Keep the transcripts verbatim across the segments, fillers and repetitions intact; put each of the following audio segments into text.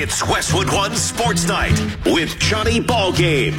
It's Westwood One Sports Night with Johnny Ballgame.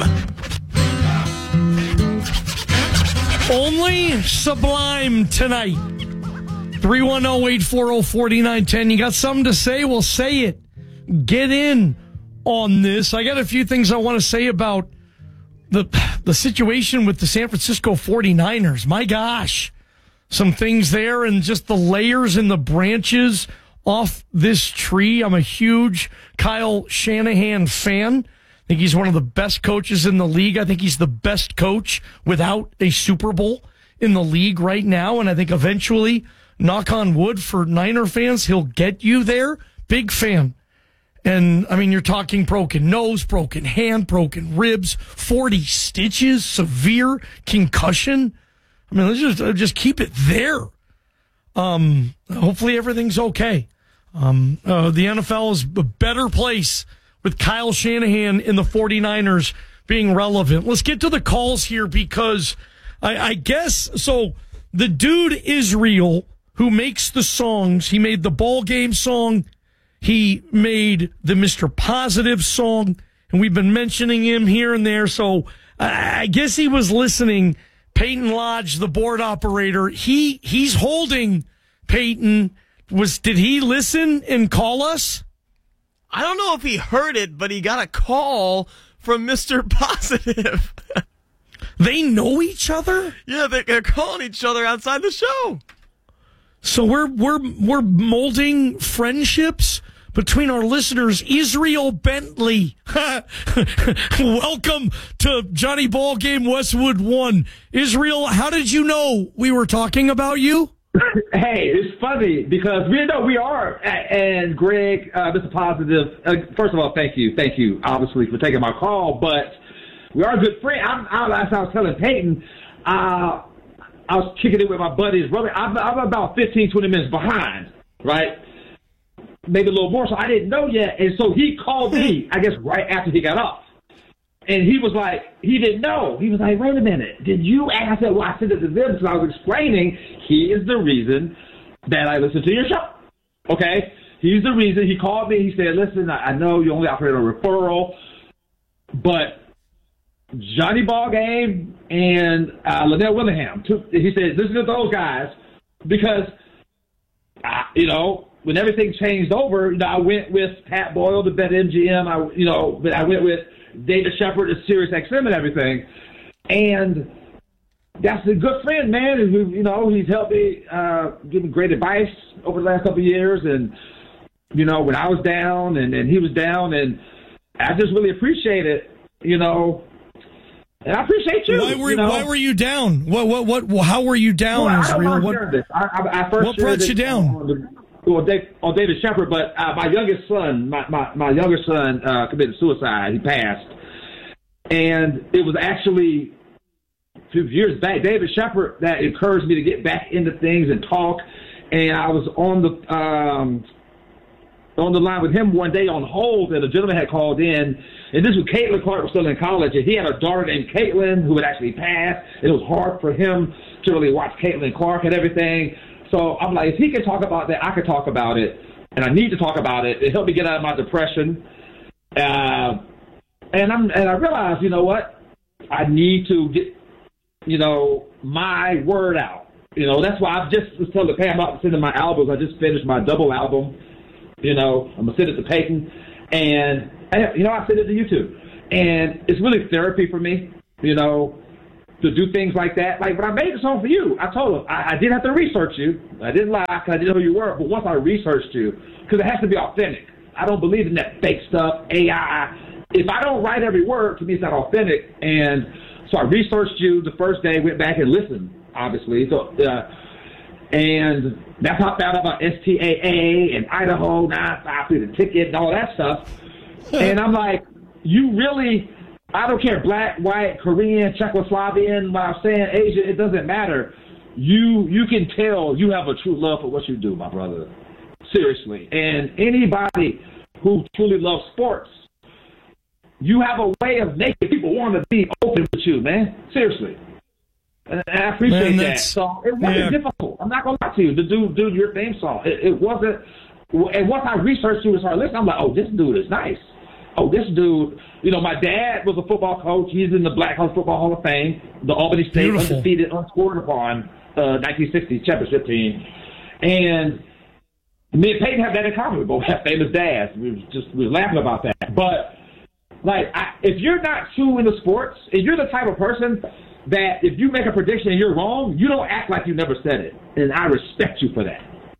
Only Sublime tonight. three one zero, eight four zero, four nine one zero. You got something to say? Well, say it. Get in on this. I got a few things I want to say about the the situation with the San Francisco forty-niners. My gosh. Some things there and just the layers and the branches off this tree. I'm a huge Kyle Shanahan fan. I think he's one of the best coaches in the league. I think he's the best coach without a Super Bowl in the league right now. And I think eventually, knock on wood for Niner fans, he'll get you there. Big fan. And, I mean, you're talking broken nose, broken hand, broken ribs, forty stitches, severe concussion. I mean, let's just, uh, just keep it there. Um, hopefully everything's okay. Um, uh, the N F L is a better place with Kyle Shanahan in the forty-niners being relevant. Let's get to the calls here because I, I guess, so the dude Israel who makes the songs, he made the ball game song, he made the Mister Positive song, and we've been mentioning him here and there, so I, I guess he was listening. Peyton Lodge, the board operator, he he's holding Peyton. Was did he listen and call us? I don't know if he heard it, but he got a call from Mister Positive. They know each other? Yeah, they're calling each other outside the show. So we're we're we're molding friendships between our listeners. Israel Bentley, welcome to Johnny Ballgame Westwood One. Israel, how did you know we were talking about you? Hey, it's funny because we know we are. And Greg, uh, Mister Positive, uh, first of all, thank you. Thank you, obviously, for taking my call. But we are good friends. I'm, I'm, as I was telling Peyton, uh, I was kicking it with my buddies. Brother, I'm, I'm about fifteen, twenty minutes behind, right? Maybe a little more. So I didn't know yet. And so he called me, I guess, right after he got off. And he was like, he didn't know. He was like, wait a minute. Did you ask that? Well, I said it to them because I was explaining he is the reason that I listen to your show. Okay? He's the reason. He called me. He said, listen, I know you only operate a referral, but Johnny Ballgame and uh, Linnell Willingham, two, he said, listen to those guys because, uh, you know, when everything changed over, you know, I went with Pat Boyle, the BetMGM. I, you know, but I went with David Shepard at Sirius X M and everything. And that's a good friend, man. And, you know, he's helped me, uh, give me great advice over the last couple of years. And, you know, when I was down and, and he was down, and I just really appreciate it, you know. And I appreciate you. Why were, you know? why were you down? What, what, what, how were you down, well, Israel? I, What, I, I, I first what brought you down? On the, well, Dave, on David Shepard, but uh, my youngest son, my, my, my youngest son uh, committed suicide. He passed. And it was actually a few years back, David Shepard, that encouraged me to get back into things and talk. And I was on the um, on the line with him one day on hold, and a gentleman had called in. And this was Caitlin Clark was still in college, and he had a daughter named Caitlin who had actually passed. And it was hard for him to really watch Caitlin Clark and everything. So I'm like, if he can talk about that, I can talk about it. And I need to talk about it. It helped me get out of my depression. Uh, and I'm and I realized, you know what? I need to get, you know, my word out. You know, that's why I've just was telling Pam about sending my albums. I just finished my double album. You know, I'm going to send it to Peyton. And, you know, I sent it to you too. And it's really therapy for me, you know, to do things like that. Like when I made the song for you, I told him I, I didn't have to research you. I didn't lie because I didn't know who you were. But once I researched you, because it has to be authentic. I don't believe in that fake stuff, A I. If I don't write every word, to me it's not authentic. And so I researched you the first day, went back and listened, obviously. So, uh, and that's how I found out about S T A A and Idaho, now I see the ticket and all that stuff. And I'm like, you really, I don't care, black, white, Korean, Czechoslovakian, what I'm saying, Asian, it doesn't matter. You you can tell you have a true love for what you do, my brother. Seriously. And anybody who truly loves sports, you have a way of making people want to be open with you, man. Seriously. And I appreciate man, that. So it wasn't yeah. difficult. I'm not going to lie to you to do, do your theme song. It, it wasn't and once I researched you and started listening, I'm like, oh, this dude is nice. Oh, this dude, you know, my dad was a football coach. He's in the Black College Football Hall of Fame. The Albany State Beautiful. undefeated, unscored upon uh, nineteen sixty championship team. And me and Peyton have that in common. We both have famous dads. We were just we were laughing about that. But, like, I, if you're not true into sports, if you're the type of person that if you make a prediction and you're wrong, you don't act like you never said it. And I respect you for that.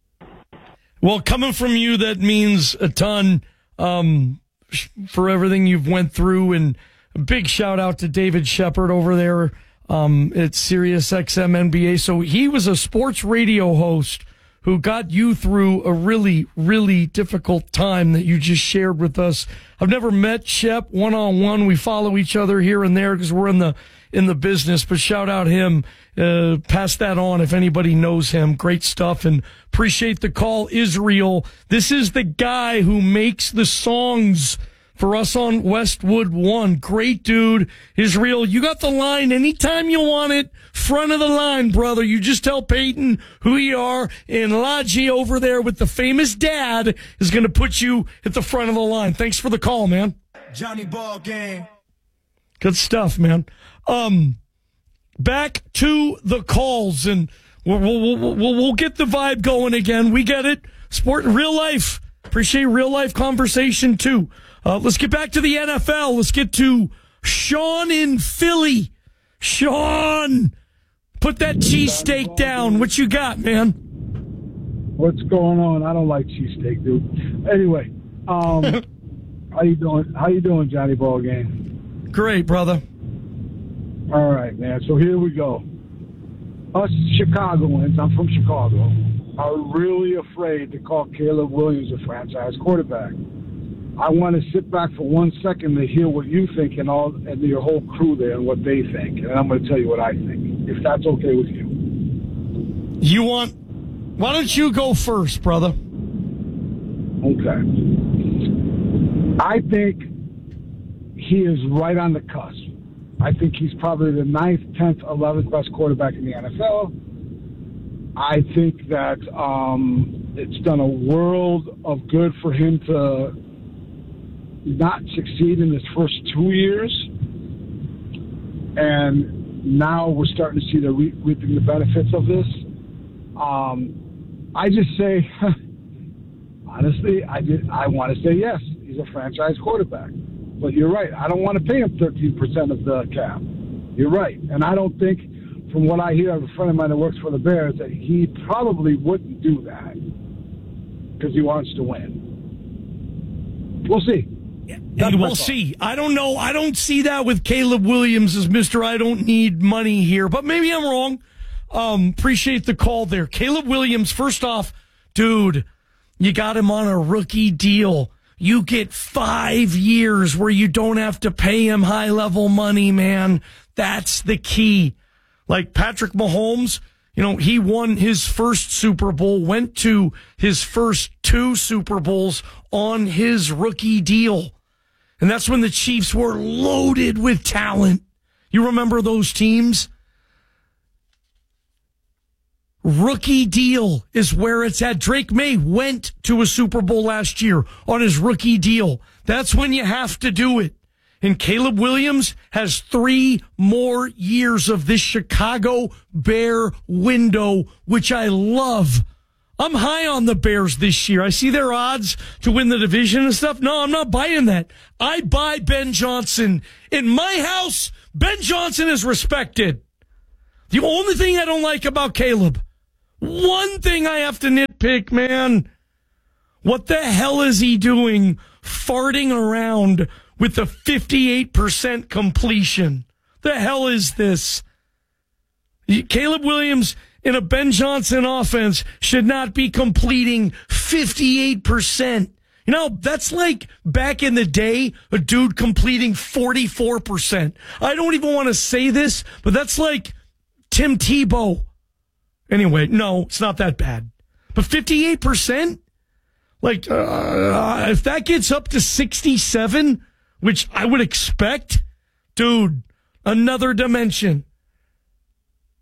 Well, coming from you, that means a ton. Um, for everything you've went through, and a big shout out to David Shepard over there um, at Sirius X M N B A. So he was a sports radio host who got you through a really, really difficult time that you just shared with us. I've never met Shep one-on-one. We follow each other here and there because we're in the in the business, but shout out him. Uh, pass that on if anybody knows him. Great stuff, and appreciate the call, Israel. This is the guy who makes the songs for us on Westwood One. Great dude. Israel, you got the line anytime you want it. Front of the line, brother. You just tell Peyton who you are, and Laji over there with the famous dad is going to put you at the front of the line. Thanks for the call, man. Johnny Ball Game. Good stuff, man. Um, back to the calls, and we'll, we'll, we'll, we'll get the vibe going again. We get it. Sport in real life. Appreciate real life conversation, too. Uh, let's get back to the N F L. Let's get to Sean in Philly. Sean, put that cheesesteak down. What you got, man? What's going on? I don't like cheesesteak, dude. Anyway, um, how you doing? How you doing, Johnny Ball Game? Great, brother. All right, man. So here we go. Us Chicagoans, I'm from Chicago, are really afraid to call Caleb Williams a franchise quarterback. I want to sit back for one second to hear what you think and all and your whole crew there and what they think, and I'm going to tell you what I think, if that's okay with you. You want? Why don't you go first, brother? Okay. I think he is right on the cusp. I think he's probably the ninth, tenth, eleventh best quarterback in the N F L. I think that um, it's done a world of good for him to not succeed in his first two years. And now we're starting to see the re- reaping the benefits of this. Um, I just say, honestly, I did, I want to say yes, he's a franchise quarterback. But you're right. I don't want to pay him thirteen percent of the cap. You're right. And I don't think, from what I hear of a friend of mine that works for the Bears, that he probably wouldn't do that because he wants to win. We'll see. Hey, we'll see. I don't know. I don't see that with Caleb Williams as Mister I don't need money here, but maybe I'm wrong. Um, appreciate the call there. Caleb Williams, first off, dude, you got him on a rookie deal. You get five years where you don't have to pay him high-level money, man. That's the key. Like Patrick Mahomes, you know, he won his first Super Bowl, went to his first two Super Bowls on his rookie deal. And that's when the Chiefs were loaded with talent. You remember those teams? Rookie deal is where it's at. Drake May went to a Super Bowl last year on his rookie deal. That's when you have to do it. And Caleb Williams has three more years of this Chicago Bear window, which I love. I'm high on the Bears this year. I see their odds to win the division and stuff. No, I'm not buying that. I buy Ben Johnson. In my house, Ben Johnson is respected. The only thing I don't like about Caleb, one thing I have to nitpick, man. What the hell is he doing farting around with the fifty-eight percent completion? The hell is this? Caleb Williams in a Ben Johnson offense should not be completing fifty-eight percent. You know, that's like back in the day, a dude completing forty-four percent. I don't even want to say this, but that's like Tim Tebow. Anyway, no, it's not that bad. But fifty-eight percent? Like, uh, if that gets up to sixty-seven, which I would expect, dude, another dimension.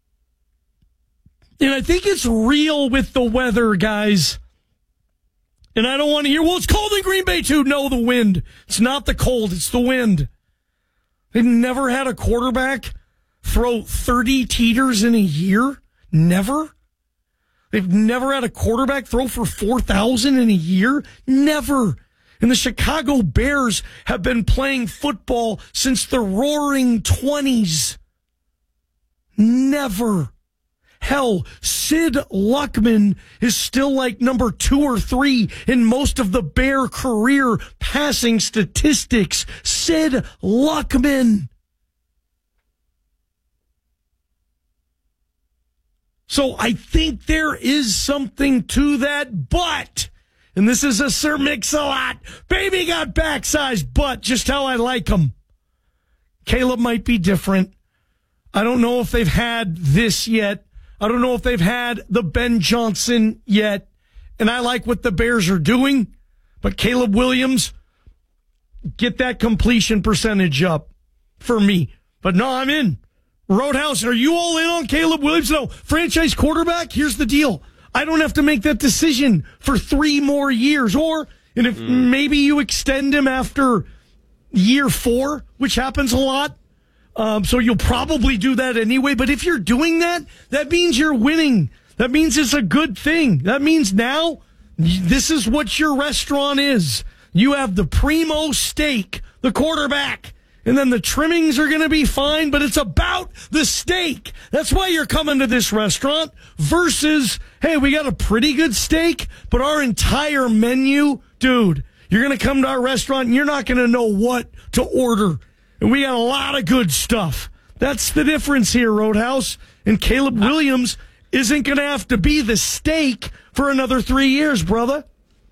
And I think it's real with the weather, guys. And I don't want to hear, well, it's cold in Green Bay too. No, the wind. It's not the cold, it's the wind. They've never had a quarterback throw thirty teeters in a year. Never. They've never had a quarterback throw for four thousand in a year. Never. And the Chicago Bears have been playing football since the roaring twenties. Never. Hell, Sid Luckman is still like number two or three in most of the Bear career passing statistics. Sid Luckman. So I think there is something to that, but, and this is a Sir Mix-a-Lot, baby got back-sized, but just how I like him. Caleb might be different. I don't know if they've had this yet. I don't know if they've had the Ben Johnson yet. And I like what the Bears are doing. But Caleb Williams, get that completion percentage up for me. But no, I'm in. Roadhouse, are you all in on Caleb Williams? No, franchise quarterback? Here's the deal. I don't have to make that decision for three more years. Or, and if mm. maybe you extend him after year four, which happens a lot. Um, so you'll probably do that anyway. But if you're doing that, that means you're winning. That means it's a good thing. That means now this is what your restaurant is. You have the primo steak, the quarterback, and then the trimmings are going to be fine, but it's about the steak. That's why you're coming to this restaurant versus, hey, we got a pretty good steak, but our entire menu, dude, you're going to come to our restaurant and you're not going to know what to order. And we got a lot of good stuff. That's the difference here, Roadhouse. And Caleb Williams isn't going to have to be the steak for another three years, brother.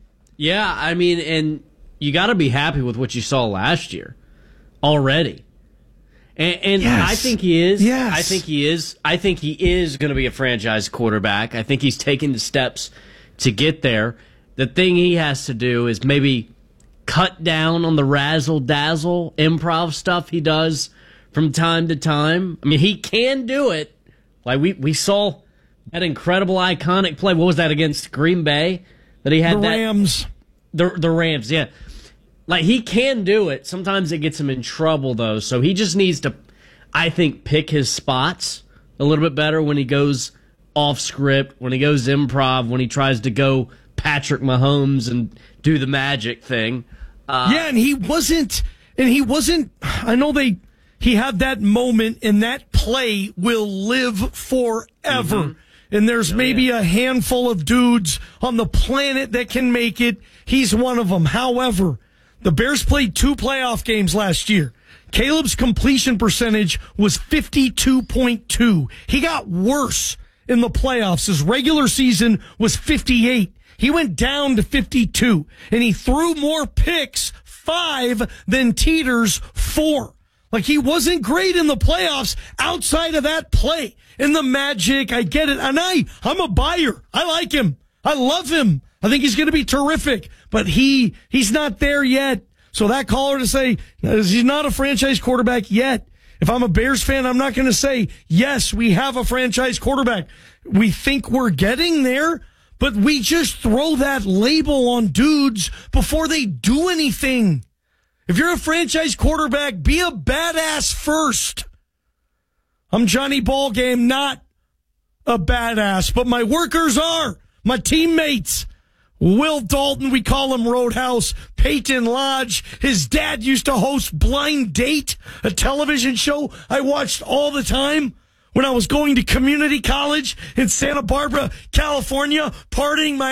Yeah, I mean, and you got to be happy with what you saw last year already. And, and yes. I think he is. Yes. I think he is. I think he is going to be a franchise quarterback. I think he's taking the steps to get there. The thing he has to do is maybe cut down on the razzle-dazzle improv stuff he does from time to time. I mean, he can do it. Like, we, we saw that incredible, iconic play. What was that against Green Bay? That he had the that, Rams. The, the Rams, yeah. Like, he can do it. Sometimes it gets him in trouble, though. So he just needs to, I think, pick his spots a little bit better when he goes off script, when he goes improv, when he tries to go Patrick Mahomes and do the magic thing. Uh, yeah, and he wasn't, and he wasn't, I know they, he had that moment, and that play will live forever. Mm-hmm. And there's oh, maybe yeah. a handful of dudes on the planet that can make it. He's one of them. However, the Bears played two playoff games last year. Caleb's completion percentage was fifty-two point two. He got worse in the playoffs. His regular season was fifty-eight. He went down to fifty-two, and he threw more picks, five, than Teeters, four. Like, he wasn't great in the playoffs outside of that play. And the magic, I get it. And I, I'm a buyer. I like him. I love him. I think he's going to be terrific. But he, he's not there yet. So that caller to say he's not a franchise quarterback yet. If I'm a Bears fan, I'm not going to say, yes, we have a franchise quarterback. We think we're getting there. But we just throw that label on dudes before they do anything. If you're a franchise quarterback, be a badass first. I'm Johnny Ballgame, not a badass, but my workers are. My teammates. Will Dalton, we call him Roadhouse. Peyton Lodge, his dad used to host Blind Date, a television show I watched all the time when I was going to community college in Santa Barbara, California, partying my